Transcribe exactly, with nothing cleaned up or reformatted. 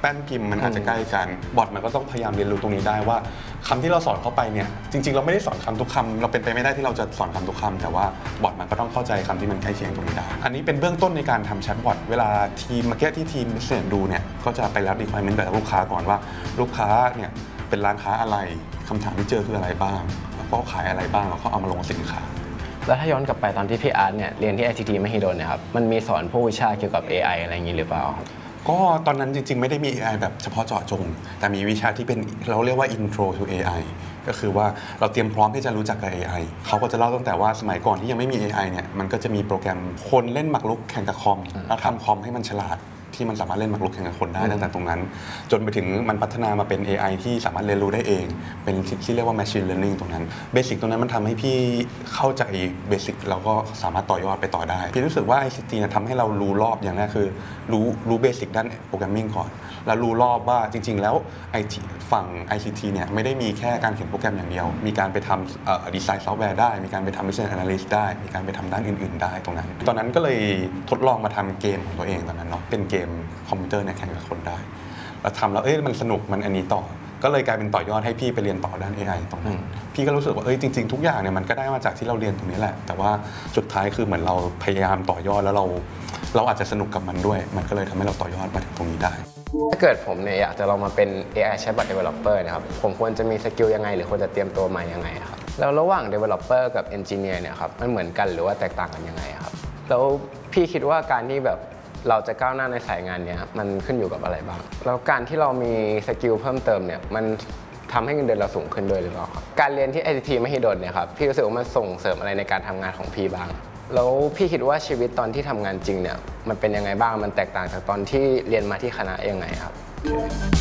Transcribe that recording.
ป้นพิมพ์มันอาจจะใกล้กันบอทมันก็ต้องพยายามเรียนรู้ตรงนี้ได้ว่าคำที่เราสอนเข้าไปเนี่ยจริงๆเราไม่ได้สอนคำทุกคำเราเป็นไปไม่ได้ที่เราจะสอนคำทุกคำแต่ว่าบอทมันก็ต้องเข้าใจคำที่มันใกล้เคียงตรงนี้ได้อันนี้เป็นเบื้องต้นในการทำแชทบอทเวลาทีมมาร์เก็ตที่ทีมเสียงดูเนี่ยก็จะไปรับ requirement จากลูกค้าก่อนว่าลูกค้าเนี่ยเป็นร้านค้าอะไรคำถามที่เจอคืออะไรบ้างแล้วก็ขายอะไรบ้างแล้วก็เอามาลงสินค้าแล้วถ้าย้อนกลับไปตอนที่พี่อาร์ตเนี่ยเรียนที่ ไอ ที ที มหิดลเนี่ยครับมันมีสอนพวกวิชาเกี่ยวกับ เอ ไอ อะไรอย่างนี้หรือเปล่าก็ตอนนั้นจริงๆไม่ได้มี เอ ไอ แบบเฉพาะเจาะจงแต่มีวิชาที่เป็นเราเรียกว่า Intro to เอ ไอ ก็คือว่าเราเตรียมพร้อมที่จะรู้จักกับ เอ ไอ เขาก็จะเล่าตั้งแต่ว่าสมัยก่อนที่ยังไม่มี เอ ไอ เนี่ยมันก็จะมีโปรแกรมคนเล่นหมากรุกแข่งกับคอมแล้วทำคอมให้มันฉลาดที่มันสามารถเล่นหมากรุกแข่งกับคนได้ตั้งแต่ตรงนั้นจนไปถึงมันพัฒนามาเป็น เอ ไอ ที่สามารถเรียนรู้ได้เองเป็นที่เรียกว่า Machine Learning ตรงนั้นเบสิกตรงนั้นมันทำให้พี่เข้าใจเบสิกแล้วก็สามารถต่อยอดไปต่อได้พี่รู้สึกว่า ไอ ซี ที เนี่ยทำให้เรารู้รอบอย่างแรกคือรู้รู้เบสิกด้านโปรแกรมมิ่งก่อนแล้วรู้รอบว่าจริงๆแล้ว ไอ ที ฝั่ง ไอ ซี ที เนี่ยไม่ได้มีแค่การเขียนโปรแกรมอย่างเดียวมีการไปทำดีไซน์ซอฟต์แวร์ได้มีการไปทำ Business Analyst ได้มีการไปทำด้านอื่นๆได้ตรงนั้นตอนนั้นก็เลยทดลองมาทำเกมของตัวเองตอนนั้นเนาะเป็นเกมคอมพิวเตอร์เนี่ยแข่งกับคนได้แล้วทำแล้วเอ้ยมันสนุกมันอันนี้ต่อก็เลยกลายเป็นต่อยอดให้พี่ไปเรียนต่อด้าน เอ ไอ ตรงนั้นพี่ก็รู้สึกว่าเอ้ยจริงๆทุกอย่างเนี่ยมันก็ได้มาจากที่เราเรียนตรงนี้แหละแต่ว่าสุดท้ายคือเหมือนเราพยายามต่อยอดแล้วเราเราอาจจะสนุกกับมันด้วยมันก็เลยทำให้เราต่อยอดมาถึงตรงนี้ได้ถ้าเกิดผมเนี่ยอยากจะลองมาเป็น เอ ไอ Chatbot Developer นะครับผมควรจะมีสกิลยังไงหรือควรจะเตรียมตัวมายังไงครับแล้วระหว่าง Developer กับ Engineer เนี่ยครับมันเหมือนกันหรือว่าแตกต่างกันยังไงครับแล้วพี่คิดว่าการที่แบบเราจะก้าวหน้าในสายงานเนี้ยมันขึ้นอยู่กับอะไรบ้างแล้วการที่เรามีสกิลเพิ่มเติมเนี่ยมันทำให้เงินเดือนเราสูงขึ้นด้วยหรือเปล่าครับการเรียนที่ ไอ ที ที มหิดลเนี่ยครับพี่รู้สึกว่ามันส่งเสริมอะไรในการทำงานของพี่บ้างแล้วพี่คิดว่าชีวิตตอนที่ทำงานจริงเนี่ยมันเป็นยังไงบ้างมันแตกต่างจากตอนที่เรียนมาที่คณะยังไงครับ